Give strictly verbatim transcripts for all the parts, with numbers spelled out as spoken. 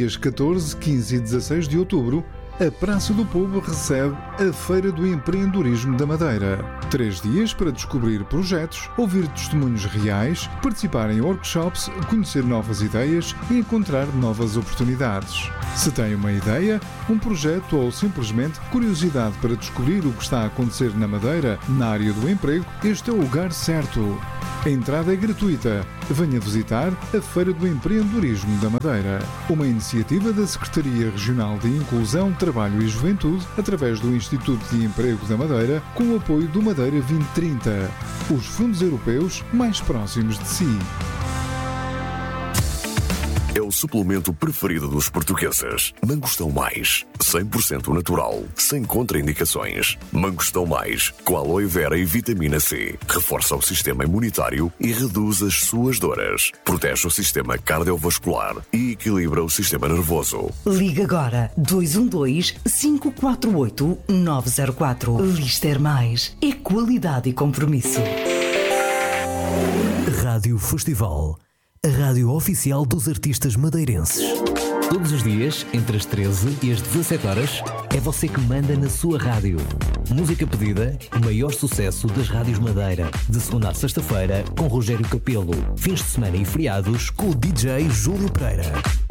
dias catorze, quinze e dezasseis de outubro, a Praça do Povo recebe a Feira do Empreendedorismo da Madeira. Três dias para descobrir projetos, ouvir testemunhos reais, participar em workshops, conhecer novas ideias e encontrar novas oportunidades. Se tem uma ideia, um projeto ou simplesmente curiosidade para descobrir o que está a acontecer na Madeira, na área do emprego, este é o lugar certo. A entrada é gratuita. Venha visitar a Feira do Empreendedorismo da Madeira, uma iniciativa da Secretaria Regional de Inclusão, Trabalho e Juventude, através do Instituto de Emprego da Madeira, com o apoio do Madeira vinte trinta, os fundos europeus mais próximos de si. É o suplemento preferido dos portugueses. Mangostão Mais, cem por cento natural, sem contraindicações. Mangostão Mais, com aloe vera e vitamina C. Reforça o sistema imunitário e reduz as suas dores. Protege o sistema cardiovascular e equilibra o sistema nervoso. Liga agora dois um dois, cinco quatro oito, nove zero quatro. Lister Mais é qualidade e compromisso. Rádio Festival, a rádio oficial dos artistas madeirenses. Todos os dias, entre as treze e as dezassete horas, é você que manda na sua rádio. Música pedida, o maior sucesso das rádios Madeira. De segunda a sexta-feira, com Rogério Capelo. Fins de semana e feriados, com o D J Júlio Pereira.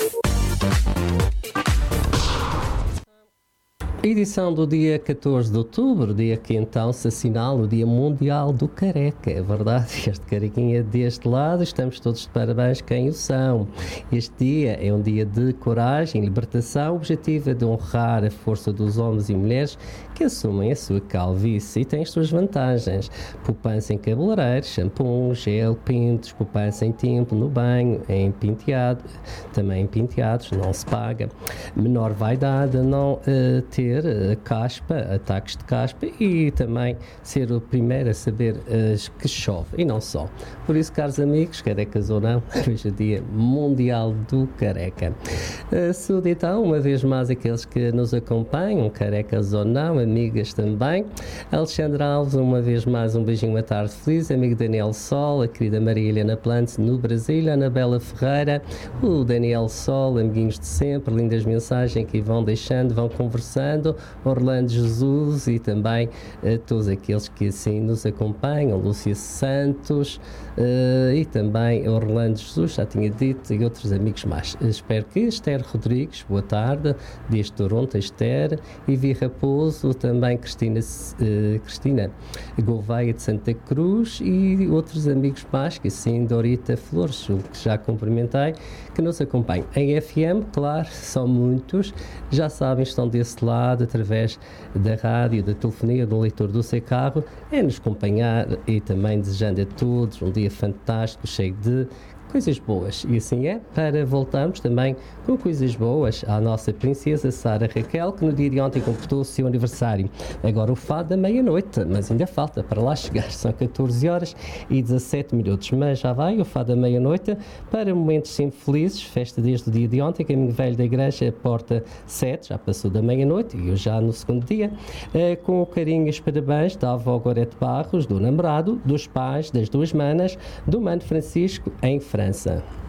Edição do dia catorze de outubro, dia que então se assinala o Dia Mundial do Careca. É verdade, este carequinha deste lado, estamos todos de parabéns quem o são. Este dia é um dia de coragem e libertação. O objetivo é de honrar a força dos homens e mulheres que assumem a sua calvície e têm as suas vantagens. Poupança em cabeleireiros, shampoo, gel, pintos, poupança em tempo, no banho, em penteado, também em penteados, não se paga. Menor vaidade, não uh, ter a caspa, ataques de caspa e também ser o primeiro a saber uh, que chove e não só. Por isso, caros amigos, carecas ou não, hoje é o Dia Mundial do Careca. Uh, saúde então, uma vez mais, aqueles que nos acompanham, carecas ou não, amigas também. Alexandre Alves, uma vez mais, um beijinho, uma tarde feliz. Amigo Daniel Sol, a querida Maria Helena Plantes no Brasil, Anabela Ferreira, o Daniel Sol, amiguinhos de sempre, lindas mensagens que vão deixando, vão conversando. Orlando Jesus e também uh, todos aqueles que assim nos acompanham, Lúcia Santos uh, e também Orlando Jesus, já tinha dito, e outros amigos mais. Uh, espero que Esther Rodrigues, boa tarde, desde Toronto, Esther, Ivi Raposo, também Cristina, uh, Cristina Gouveia de Santa Cruz e outros amigos mais, que assim, Dorita Flores, que já cumprimentei, que nos acompanham. Em F M, claro, são muitos, já sabem, estão desse lado, através da rádio, da telefonia, do leitor do seu carro, é nos acompanhar e também desejando a todos um dia fantástico, cheio de coisas boas. E assim é, para voltarmos também com coisas boas à nossa princesa Sara Raquel, que no dia de ontem completou o seu aniversário. Agora o fado da meia-noite, mas ainda falta para lá chegar. São catorze horas e dezassete minutos, mas já vai o fado da meia-noite para momentos sempre felizes, festa desde o dia de ontem, caminho velho da igreja, porta sete, já passou da meia-noite e eu já no segundo dia, eh, com o carinho e os parabéns da avó Gorete Barros, do namorado, dos pais, das duas manas, do mano Francisco em França.